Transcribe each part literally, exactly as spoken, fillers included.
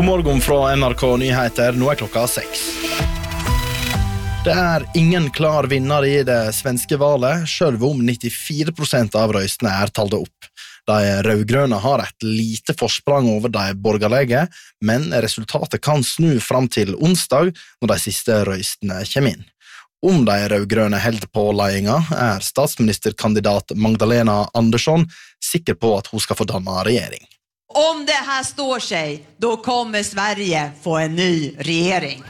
God morgen fra N R K Nyheter, nå er klokka seks. Det er ingen klar vinner i det svenske valet, selv om nittifire prosent av røystene er talt opp. De rødgrønne har et lite forsprang over de borgerlige, men resultatet kan snu fram til onsdag når de siste røystene kommer inn. Om de rødgrønne held på ledelsen, er statsministerkandidat Magdalena Andersson sikker på at hun skal få danne regjering. Om det här står sig, då kommer Sverige få en ny regering.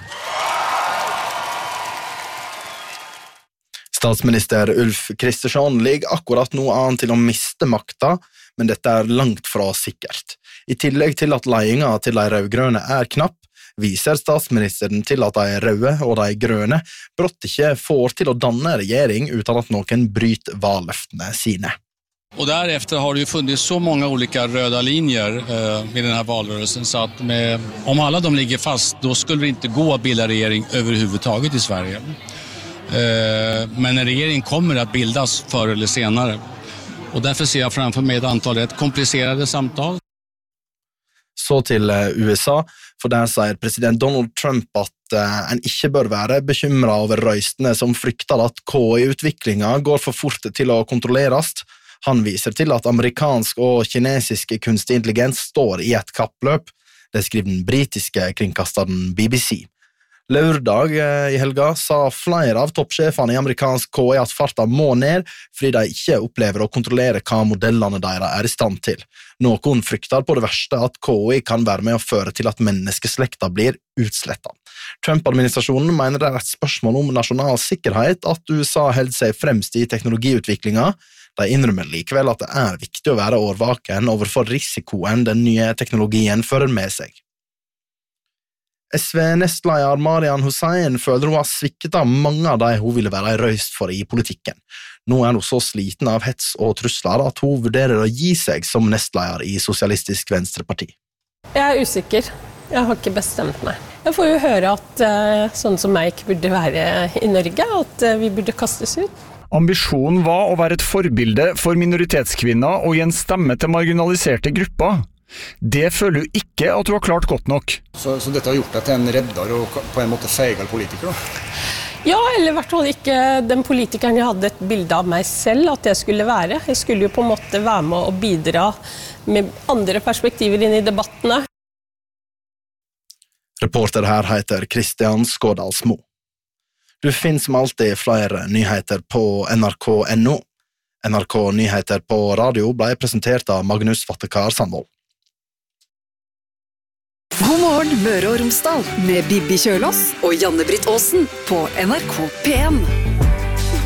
Statsminister Ulf Kristersson ligger akkurat nå an til å miste makta, men dette er langt fra sikkert. I tillegg til at ledelsen til de rødgrønne er knapp, viser statsministeren til at de røde og de grønne brått ikke får til å danne regjering uten at noen bryter valløftene sine. Och därefter har det ju funnits så många olika röda linjer eh, i den här valrörelsen så att med, om alla de ligger fast då skulle det inte gå att bilda regering överhuvudtaget i Sverige. Eh, men en regering kommer att bildas förr eller senare. Och därför ser jag framför mig ett antal rätt komplicerade samtal. Så til U S A, for der sier president Donald Trump at en ikke bør være bekymret over røystene som frykter at K I-utviklingen går for fort til å kontrolleres. Han viser til at amerikansk og kinesisk kunstig intelligens står i et kappløp, det skriver den britiske kringkasteren B B C. Lørdag i helga sa flere av toppsjefene i amerikansk K I at farta må ned, fordi de ikke opplever å kontrollere hva modellene deres er i stand til. Noen frykter på det verste at K I kan være med å føre til at menneskeslekta blir utslettet. Trump-administrasjonen mener det er et spørsmål om nasjonal sikkerhet at U S A holder seg fremst i teknologiutviklingen. De innrømmer likevel at det er viktig å være årvaken overfor risikoen den nye teknologien fører med seg. S V-nestleder Marian Hussein føler hun har svikket av mange av de hun ville være røyst for i politikken. Nå er hun så sliten av hets og trusler at hun vurderer å gi seg som nestleder i Sosialistisk Venstreparti. Jeg er usikker. Jeg har ikke bestemt meg. Jeg får jo høre at uh, sånn som meg ikke burde være i Norge, at uh, vi burde kastes ut. Ambisjonen var å være et forbilde for minoritetskvinner og gi en stemme til marginaliserte grupper. Det føler jo ikke at du har klart godt nok. Så, så dette har gjort deg til en redder og på en måte feigere politiker da? Ja, eller i hvert fall ikke den politikeren jeg hadde et bilde av meg selv at jeg skulle være. Jeg skulle jo på en måte være med å bidra med andre perspektiver inn i debattene. Reporter her heter Kristian Skådalsmo. Du finner som alltid flere nyheter på N R K punktum no. N R K Nyheter på radio ble presentert av Magnus Vattekar Sandvold. God morgen, Møre og Romsdal, med Bibi Kjølås og Janne Britt Aasen på N R K P en.